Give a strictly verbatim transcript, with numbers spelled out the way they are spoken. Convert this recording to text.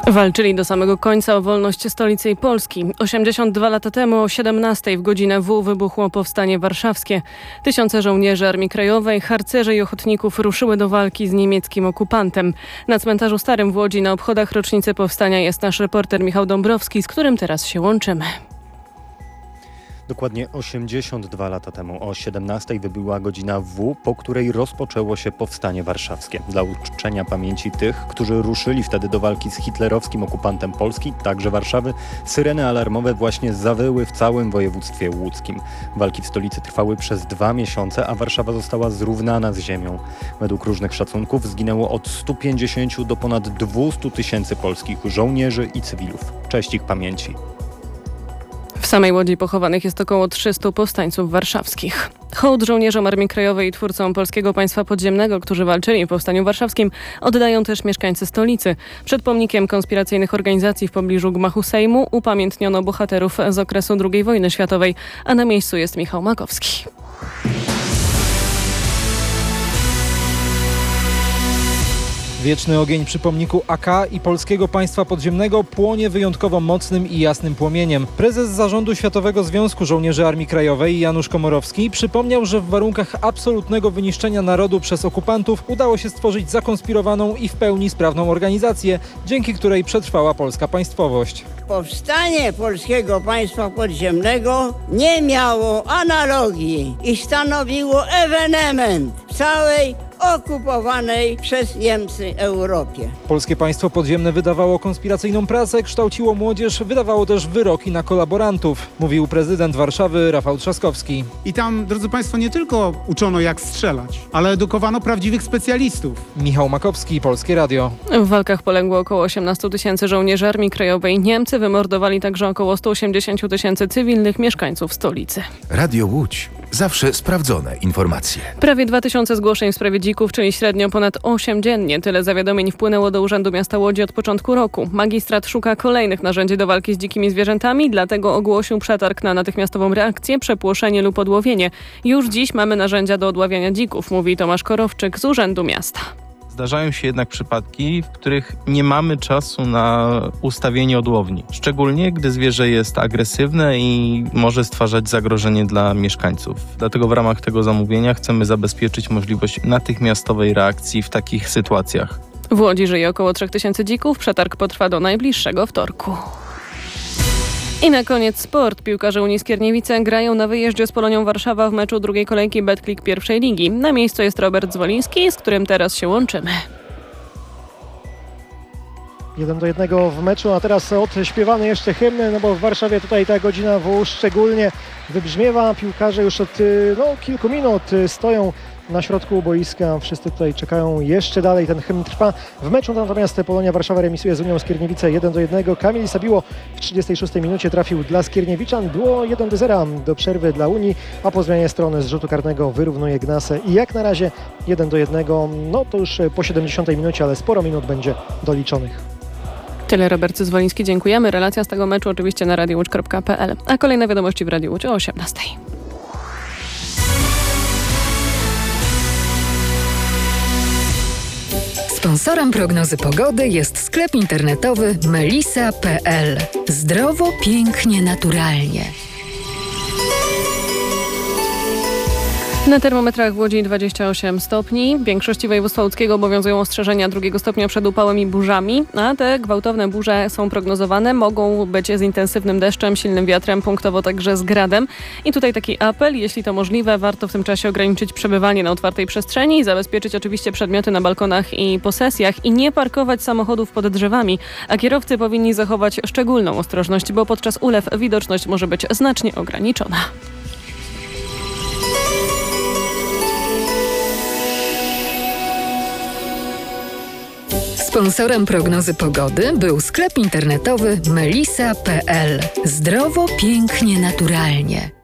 Walczyli do samego końca o wolność stolicy i Polski. osiemdziesiąt dwa lata temu o siedemnastej w godzinę W wybuchło Powstanie Warszawskie. Tysiące żołnierzy Armii Krajowej, harcerzy i ochotników ruszyły do walki z niemieckim okupantem. Na cmentarzu Starym w Łodzi na obchodach rocznicy powstania jest nasz reporter Michał Dąbrowski, z którym teraz się łączymy. Dokładnie osiemdziesiąt dwa lata temu o siedemnastej wybiła godzina W, po której rozpoczęło się Powstanie Warszawskie. Dla uczczenia pamięci tych, którzy ruszyli wtedy do walki z hitlerowskim okupantem Polski, także Warszawy, syreny alarmowe właśnie zawyły w całym województwie łódzkim. Walki w stolicy trwały przez dwa miesiące, a Warszawa została zrównana z ziemią. Według różnych szacunków zginęło od stu pięćdziesięciu do ponad dwustu tysięcy polskich żołnierzy i cywilów. Cześć ich pamięci. W samej Łodzi pochowanych jest około trzystu powstańców warszawskich. Hołd żołnierzom Armii Krajowej i twórcom Polskiego Państwa Podziemnego, którzy walczyli w Powstaniu Warszawskim, oddają też mieszkańcy stolicy. Przed pomnikiem konspiracyjnych organizacji w pobliżu gmachu Sejmu upamiętniono bohaterów z okresu drugiej wojny światowej, a na miejscu jest Michał Makowski. Wieczny ogień przy pomniku A K i Polskiego Państwa Podziemnego płonie wyjątkowo mocnym i jasnym płomieniem. Prezes Zarządu Światowego Związku Żołnierzy Armii Krajowej Janusz Komorowski przypomniał, że w warunkach absolutnego wyniszczenia narodu przez okupantów udało się stworzyć zakonspirowaną i w pełni sprawną organizację, dzięki której przetrwała polska państwowość. Powstanie Polskiego Państwa Podziemnego nie miało analogii i stanowiło ewenement w całej okupowanej przez Niemcy Europie. Polskie Państwo Podziemne wydawało konspiracyjną prasę, kształciło młodzież, wydawało też wyroki na kolaborantów, mówił prezydent Warszawy Rafał Trzaskowski. I tam, drodzy Państwo, nie tylko uczono jak strzelać, ale edukowano prawdziwych specjalistów. Michał Makowski, Polskie Radio. W walkach poległo około osiemnastu tysięcy żołnierzy Armii Krajowej. Niemcy wymordowali także około stu osiemdziesięciu tysięcy cywilnych mieszkańców stolicy. Radio Łódź. Zawsze sprawdzone informacje. Prawie dwa tysiące zgłoszeń w sprawie dzików, czyli średnio ponad osiem dziennie. Tyle zawiadomień wpłynęło do Urzędu Miasta Łodzi od początku roku. Magistrat szuka kolejnych narzędzi do walki z dzikimi zwierzętami, dlatego ogłosił przetarg na natychmiastową reakcję, przepłoszenie lub odłowienie. Już dziś mamy narzędzia do odławiania dzików, mówi Tomasz Korowczyk z Urzędu Miasta. Zdarzają się jednak przypadki, w których nie mamy czasu na ustawienie odłowni. Szczególnie, gdy zwierzę jest agresywne i może stwarzać zagrożenie dla mieszkańców. Dlatego w ramach tego zamówienia chcemy zabezpieczyć możliwość natychmiastowej reakcji w takich sytuacjach. W Łodzi żyje około trzech tysięcy dzików. Przetarg potrwa do najbliższego wtorku. I na koniec sport. Piłkarze Unii Skierniewice grają na wyjeździe z Polonią Warszawa w meczu drugiej kolejki Betclic pierwszej ligi. Na miejscu jest Robert Zwoliński, z którym teraz się łączymy. Jeden do jednego w meczu, a teraz odśpiewany jeszcze hymn, no bo w Warszawie tutaj ta godzina W szczególnie wybrzmiewa. Piłkarze już od no, kilku minut stoją na środku boiska. Wszyscy tutaj czekają jeszcze dalej. Ten hymn trwa. W meczu natomiast Polonia Warszawa remisuje z Unią Skierniewice jeden do jednego. Kamil Sabiło w trzydziestej szóstej minucie trafił dla Skierniewiczan. Było jeden do zera do przerwy dla Unii, a po zmianie strony z rzutu karnego wyrównuje Gnasę. I jak na razie jeden do jednego. No to już po siedemdziesiątej minucie, ale sporo minut będzie doliczonych. Tyle Robert Zwoliński, dziękujemy. Relacja z tego meczu oczywiście na radio łódź kropka p l. A kolejne wiadomości w Radiu Łódź o osiemnastej. Sponsorem prognozy pogody jest sklep internetowy melisa kropka p l. Zdrowo, pięknie, naturalnie. Na termometrach w Łodzi dwadzieścia osiem stopni. W większości województwa łódzkiego obowiązują ostrzeżenia drugiego stopnia przed upałem i burzami, a te gwałtowne burze są prognozowane. Mogą być z intensywnym deszczem, silnym wiatrem, punktowo także z gradem. I tutaj taki apel, jeśli to możliwe, warto w tym czasie ograniczyć przebywanie na otwartej przestrzeni, zabezpieczyć oczywiście przedmioty na balkonach i posesjach i nie parkować samochodów pod drzewami. A kierowcy powinni zachować szczególną ostrożność, bo podczas ulew widoczność może być znacznie ograniczona. Sponsorem prognozy pogody był sklep internetowy melisa kropka p l. Zdrowo, pięknie, naturalnie.